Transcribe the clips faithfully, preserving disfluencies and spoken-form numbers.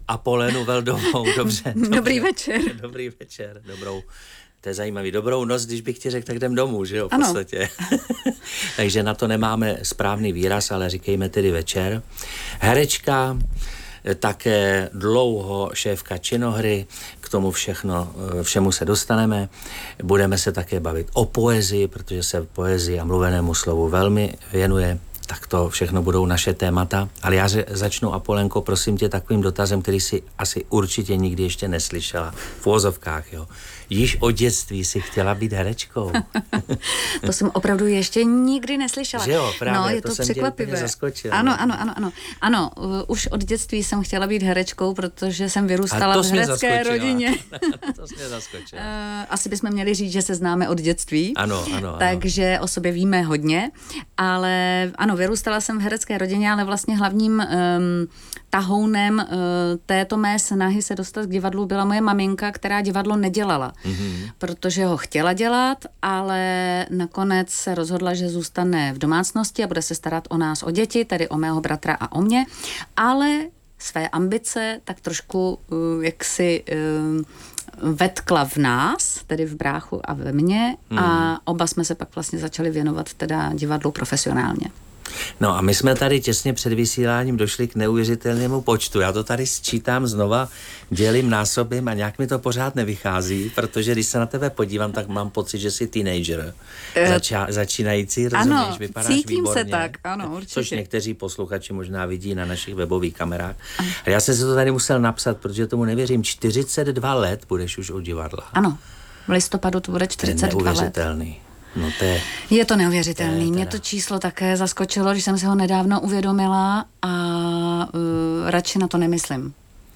Apolenu Veldovou, dobře. Dobrý večer. Dobrý večer, dobrou. To je zajímavý. Dobrou noc, když bych ti řekl, tak jdem domů, že jo, v ano. podstatě. Takže na to nemáme správný výraz, ale říkejme tedy večer. Herečka, také dlouho šéfka činohry, k tomu všechno, všemu se dostaneme. Budeme se také bavit o poezii, protože se poezii a mluvenému slovu velmi věnuje. Tak to všechno budou naše témata. Ale já začnu, Apolenko, prosím tě, takovým dotazem, který si asi určitě nikdy ještě neslyšela. V úvozovkách, jo. Již od dětství si chtěla být herečkou. To jsem opravdu ještě nikdy neslyšela. Že jo, právě, no, je to, to jsem překvapivé. Zaskočil. Ano, ano, ano, ano. Ano, uh, už od dětství jsem chtěla být herečkou, protože jsem vyrůstala v herecké rodině. To jsi mě zaskočila. Uh, asi bychom měli říct, že se známe od dětství. Ano, ano, ano. Takže o sobě víme hodně, ale ano, vyrůstala jsem v herecké rodině, ale vlastně hlavním um, tahounem uh, této mé snahy se dostat k divadlu byla moje maminka, která divadlo nedělala. Mm-hmm. Protože ho chtěla dělat, ale nakonec se rozhodla, že zůstane v domácnosti a bude se starat o nás, o děti, tedy o mého bratra a o mě, ale své ambice tak trošku uh, jaksi uh, vetkla v nás, tedy v bráchu a ve mně, mm. a oba jsme se pak vlastně začali věnovat teda divadlu profesionálně. No a my jsme tady těsně před vysíláním došli k neuvěřitelnému počtu. Já to tady sčítám znova, dělím, násobím a nějak mi to pořád nevychází, protože když se na tebe podívám, tak mám pocit, že jsi teenager. Zača- začínající, rozumíš? Ano, vypadáš cítím výborně. se tak, ano, určitě. Což někteří posluchači možná vidí na našich webových kamerách. A já jsem si to tady musel napsat, protože tomu nevěřím. čtyřicet dva let budeš už u divadla. Ano, v listopadu to bude čtyřicet dva let. Neuvěřitelný. No to je, je to neuvěřitelný. To je Mě to číslo také zaskočilo, když jsem si ho nedávno uvědomila a uh, radši na to nemyslím.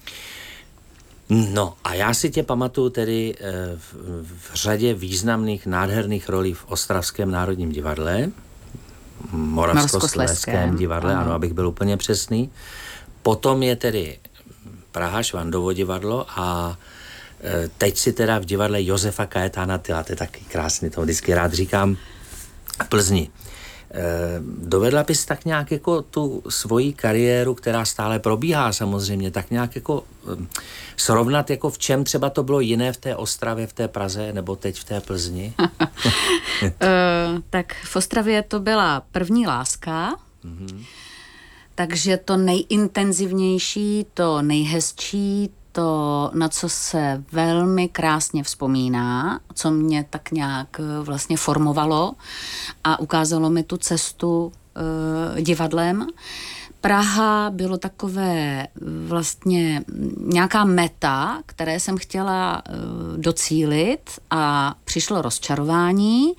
No a já si tě pamatuju tedy uh, v, v řadě významných, nádherných rolí v Ostravském národním divadle, Moravskoslezském divadle, ano. ano, abych byl úplně přesný. Potom je tedy Praha, Švandovo divadlo a teď si teda v divadle Josefa Kajetána Tyla, to je taky krásný, to vždycky rád říkám, v Plzni. Dovedla bys tak nějak jako tu svoji kariéru, která stále probíhá samozřejmě, tak nějak jako srovnat, jako v čem třeba to bylo jiné v té Ostravě, v té Praze, nebo teď v té Plzni? uh, tak v Ostravě to byla první láska, mm-hmm. takže to nejintenzivnější, to nejhezčí, to, na co se velmi krásně vzpomíná, co mě tak nějak vlastně formovalo a ukázalo mi tu cestu e, divadlem. Praha bylo takové vlastně nějaká meta, které jsem chtěla e, docílit a přišlo rozčarování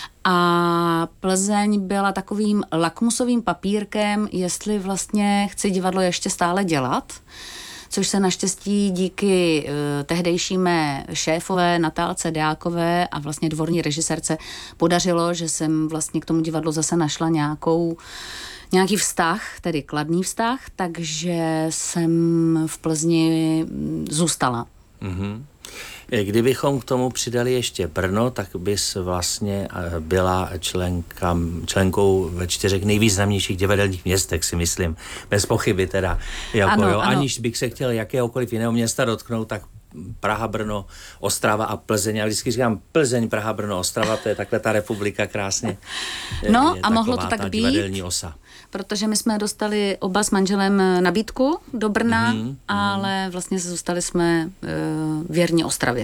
a Plzeň byla takovým lakmusovým papírkem, jestli vlastně chci divadlo ještě stále dělat, což se naštěstí díky uh, tehdejší mé šéfové Natálce Deákové a vlastně dvorní režisérce podařilo, že jsem vlastně k tomu divadlu zase našla nějakou, nějaký vztah, tedy kladný vztah, takže jsem v Plzni zůstala. Mm-hmm. Kdybychom k tomu přidali ještě Brno, tak bys vlastně byla členka, členkou ve čtyřech nejvýznamnějších divadelních městech, si myslím. Bez pochyby teda. Jako, ano, jo, ano. Aniž bych se chtěl jakéhokoliv jiného města dotknout, tak Praha, Brno, Ostrava a Plzeň. Já vždycky říkám Plzeň, Praha, Brno, Ostrava, to je takhle ta republika krásně. No je a mohlo to tak být, divadelní osa. Protože my jsme dostali oba s manželem nabídku do Brna, mm-hmm. ale vlastně zůstali jsme uh, věrní Ostravě.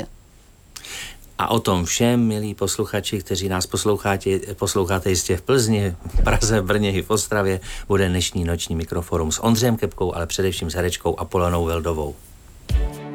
A o tom všem, milí posluchači, kteří nás posloucháte, posloucháte jistě v Plzni, v Praze, v Brně i v Ostravě, bude dnešní noční mikroforum s Ondřejem Kepkou, ale především s herečkou Apolenou Veldovou.